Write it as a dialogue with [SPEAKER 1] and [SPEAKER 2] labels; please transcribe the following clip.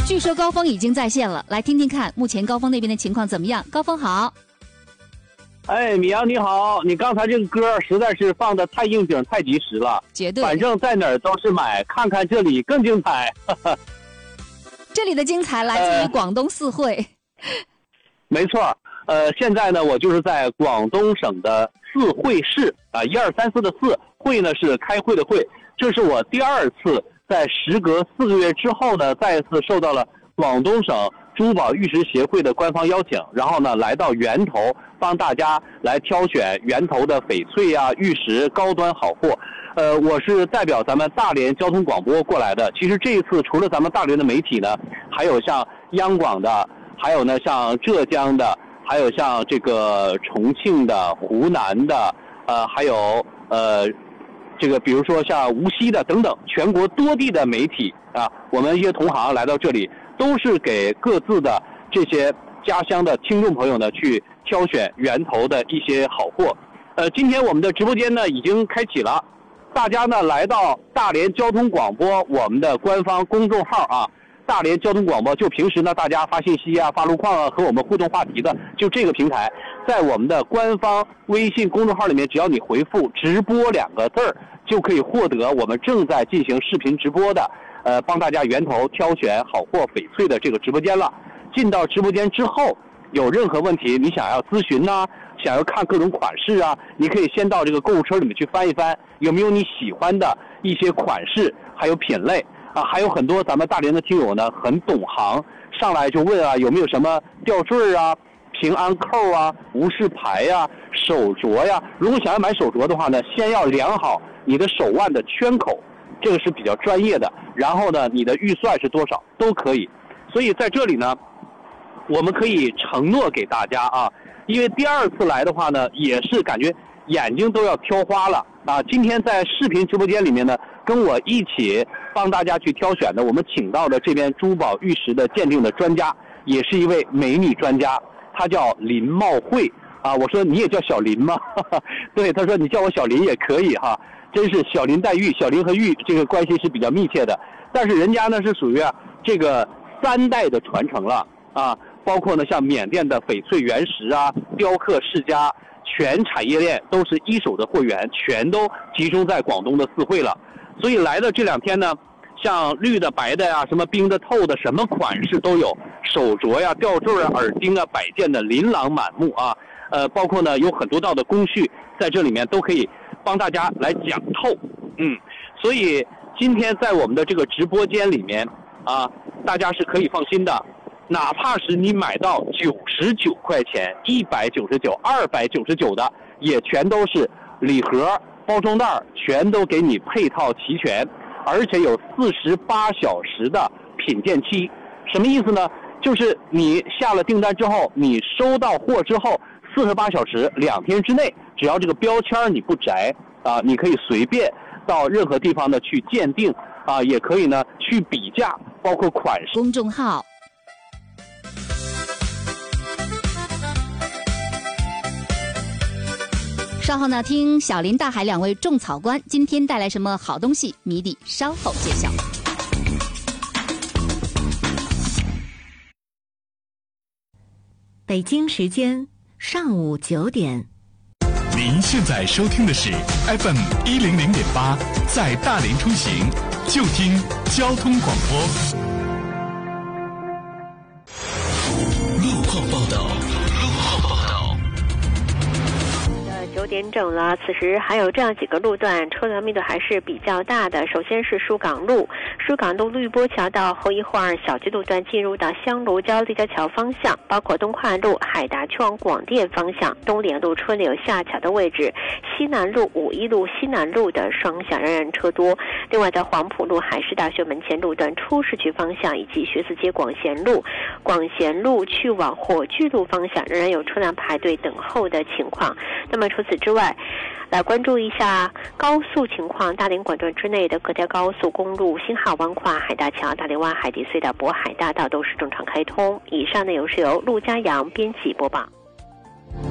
[SPEAKER 1] 据说高峰已经在线了，来听听看目前高峰那边的情况怎么样。高峰好。
[SPEAKER 2] 哎，米阳你好，你刚才这个歌实在是放的太应景太及时了，
[SPEAKER 1] 绝对，
[SPEAKER 2] 反正在哪儿都是买，看看这里更精彩。
[SPEAKER 1] 这里的精彩来自于广东四会。
[SPEAKER 2] 没错，现在呢我就是在广东省的四会市啊，1、2、3、4的4，会呢是开会的会，这是我第2次在时隔4个月之后呢，再一次受到了广东省珠宝玉石协会的官方邀请，然后呢来到源头帮大家来挑选源头的翡翠啊、玉石高端好货。我是代表咱们大连交通广播过来的。其实这一次除了咱们大连的媒体呢，还有像央广的，还有呢像浙江的，还有像这个重庆的、湖南的，还有这个比如说像无锡的等等，全国多地的媒体啊，我们一些同行来到这里，都是给各自的这些家乡的听众朋友呢去挑选源头的一些好货。今天我们的直播间呢已经开启了，大家呢来到大连交通广播我们的官方公众号啊，大连交通广播，就平时呢大家发信息啊、发路况啊和我们互动话题的，就这个平台，在我们的官方微信公众号里面，只要你回复直播2个字儿，就可以获得我们正在进行视频直播的帮大家源头挑选好货翡翠的这个直播间了。进到直播间之后，有任何问题你想要咨询呢，想要看各种款式啊，你可以先到这个购物车里面去翻一翻，有没有你喜欢的一些款式还有品类啊。还有很多咱们大连的听友呢很懂行，上来就问啊有没有什么吊坠啊、平安扣啊、无饰牌呀、手镯呀。如果想要买手镯的话呢，先要量好你的手腕的圈口，这个是比较专业的，然后呢你的预算是多少都可以。所以在这里呢我们可以承诺给大家啊，因为第2次来的话呢，也是感觉眼睛都要挑花了啊。今天在视频直播间里面呢，跟我一起帮大家去挑选的，我们请到的这边珠宝玉石的鉴定的专家，也是一位美女专家，她叫林茂慧啊。我说你也叫小林吗？对，她说你叫我小林也可以哈，真是小林黛玉，小林和玉这个关系是比较密切的。但是人家呢是属于这个3代的传承了啊。包括呢，像缅甸的翡翠原石啊、雕刻世家，全产业链都是一手的货源，全都集中在广东的四会了。所以来的这2天呢，像绿的、白的呀、什么冰的、透的，什么款式都有，手镯呀、吊坠啊、耳钉啊，摆件的琳琅满目啊。包括呢有很多道的工序在这里面都可以帮大家来讲透。所以今天在我们的这个直播间里面啊，大家是可以放心的。哪怕是你买到99块钱、199、299的，也全都是礼盒、包装袋，全都给你配套齐全，而且有48小时的品鉴期。什么意思呢？就是你下了订单之后，你收到货之后，48小时2天之内，只要这个标签你不摘啊，你可以随便到任何地方呢去鉴定啊，也可以呢去比价，包括款式。
[SPEAKER 1] 公众号。稍后呢，听小林、大海2位种草官今天带来什么好东西，谜底稍后揭晓。
[SPEAKER 3] 北京时间上午9点。
[SPEAKER 4] 您现在收听的是 FM 100.8，在大连出行就听交通广播。路况报道。
[SPEAKER 5] 9点整了，此时还有这样几个路段车辆密度还是比较大的。首先是疏港路绿波桥到后一后二小区路段进入到香炉交立交桥方向，包括东快路海达去往广电方向、东联路春柳下桥的位置、西南路五一路西南路的双向仍然车多。另外在黄埔路海事大学门前路段出市区方向以及学子街广贤路去往火炬路方向仍然有车辆排队等候的情况。那么除此之外，来关注一下高速情况，大连管段之内的各条高速公路新海湾跨海大桥、大连湾海底隧道、渤海大道都是正常开通。以上内容是由陆家阳编辑播报。